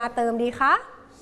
มาเติมดีคะ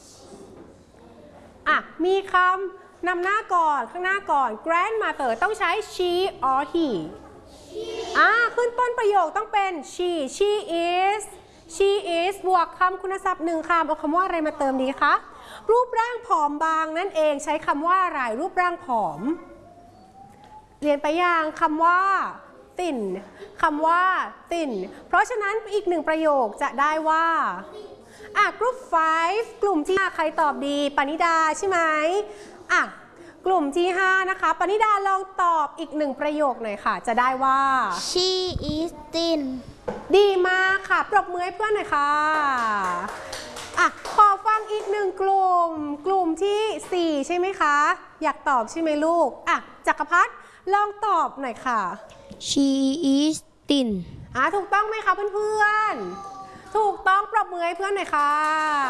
มีคำนำหน้าก่อนข้างหน้าก่อน grandmother ต้องใช้ she or he ขึ้นต้นประโยคต้องเป็น she is บวกคำคุณศัพท์1คำเอาคำว่าอะไรมาเติมดีคะรูปร่างผอมบางนั่นเองใช้คำว่าอะไรรูปร่างผอมเรียนไปยังคำว่า thin คำว่า thin เพราะฉะนั้นอีก1ประโยคจะได้ว่ากลุ่ม5กลุ่มที่5ใครตอบดีปณิดาใช่ไหมกลุ่มที่5นะคะปณิดาลองตอบอีก1ประโยคหน่อยค่ะจะได้ว่า She is thin ดีมากค่ะปรบมือให้เพื่อนหน่อยค่ะขอฟังอีก1กลุ่มที่4ใช่ไหมคะอยากตอบใช่ไหมลูกจักรพัฒน์ลองตอบหน่อยค่ะ She is thin ถูกต้องไหมคะเพื่อนๆถูกต้องปรบมือให้เพื่อนหน่อยค่ะ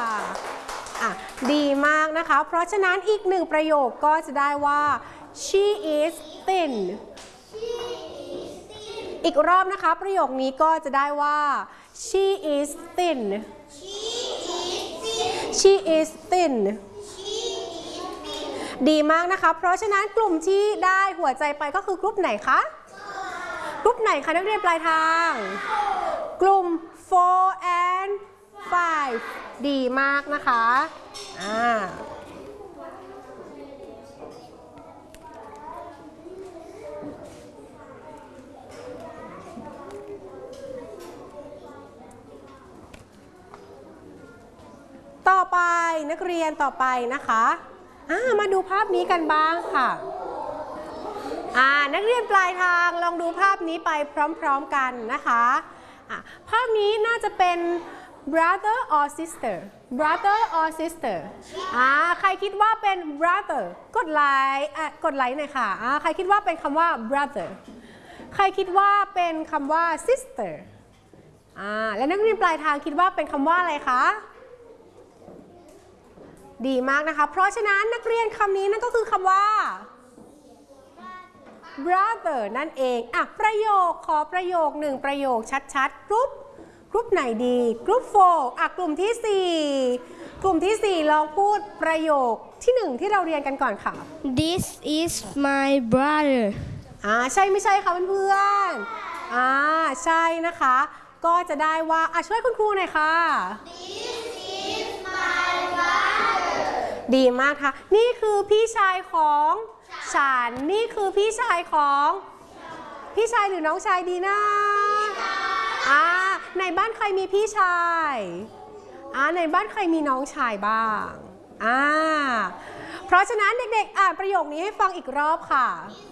ดีมากนะคะเพราะฉะนั้นอีก1ประโยคก็จะได้ว่า she is thin อีกรอบนะคะประโยคนี้ก็จะได้ว่า she is thin she is thin ดีมากนะคะเพราะฉะนั้นกลุ่มที่ได้หัวใจไปก็คือกลุ่มไหนคะกลุ่มไหนคะนักเรียนปลายทางกลุ่ม4 and 5ดีมากนะคะต่อไปนักเรียนต่อไปนะคะมาดูภาพนี้กันบ้างค่ะนักเรียนปลายทางลองดูภาพนี้ไปพร้อมๆกันนะคะภาพนี้น่าจะเป็น brother or sister ใครคิดว่าเป็น brother กดไลค์หน่อยค่ะใครคิดว่าเป็นคำว่า brother ใครคิดว่าเป็นคำว่า sister และนักเรียนปลายทางคิดว่าเป็นคำว่าอะไรคะดีมากนะคะเพราะฉะนั้นนักเรียนคำนี้นั่นก็คือคำว่า brother นั่นเองประโยคขอประโยค1ประโยคชัดๆกรุ๊ปไหนดีกรุ๊ป4กลุ่มที่4ลองพูดประโยคที่1ที่เราเรียนกันก่อนค่ะ This is my brother ใช่ไม่ใช่คะเพื่อนๆใช่นะคะก็จะได้ว่าช่วยคุณครูหน่อยค่ะ This is my brother ดีมากค่ะนี่คือพี่ชายของฉันนี่คือพี่ชายของพี่ชายหรือน้องชายดีนะในบ้านใครมีพี่ชายในบ้านใครมีน้องชายบ้างเพราะฉะนั้นเด็กๆอ่านประโยคนี้ให้ฟังอีกรอบค่ะ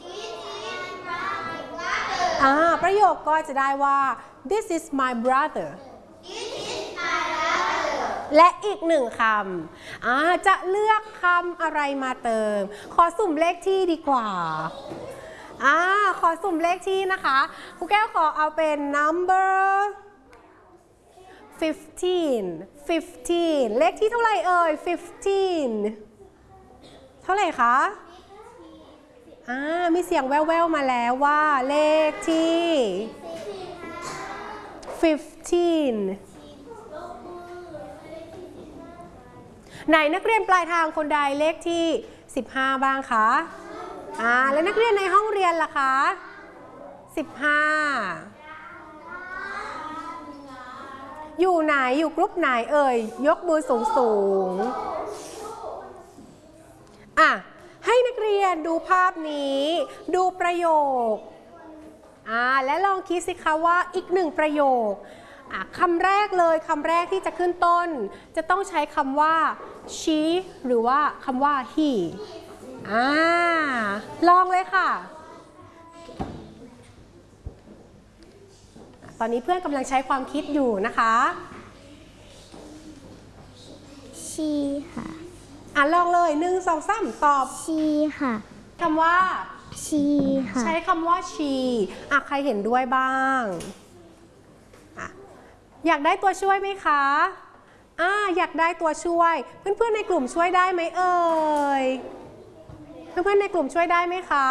ประโยคก็จะได้ว่า This is my brother และอีก1คำจะเลือกคำอะไรมาเติมขอสุ่มเลขที่ดีกว่าขอสุ่มเลขที่นะคะครูแก้วขอเอาเป็น number 15 เลขที่เท่าไหร่เอ่ย15เท่าไหร่คะมีเสียงแว่วๆมาแล้วว่าเลขที่15ไหนนักเรียนปลายทางคนใดเลขที่15บ้างคะแล้วนักเรียนในห้องเรียนล่ะคะ15อยู่ไหนอยู่กลุ่มไหนเอ่ยยกมือสูงให้นักเรียนดูภาพนี้ดูประโยคและลองคิดสิคะว่าอีก1ประโยคคำแรกเลยคำแรกที่จะขึ้นต้นจะต้องใช้คำว่า she หรือว่าคำว่า heลองเลยค่ะตอนนี้เพื่อนกำลังใช้ความคิดอยู่นะคะ she ค่ะลองเลย1 2 3ตอบ she ค่ะคำว่า she ค่ะใช้คำว่า she ใครเห็นด้วยบ้างอยากได้ตัวช่วยไหมคะอยากได้ตัวช่วยเพื่อนๆในกลุ่มช่วยได้ไหมเอ่ยเพื่อนๆในกลุ่มช่วยได้ไหมคะ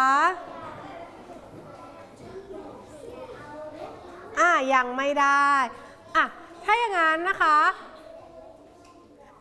ยังไม่ได้ถ้าอย่างนั้นนะคะ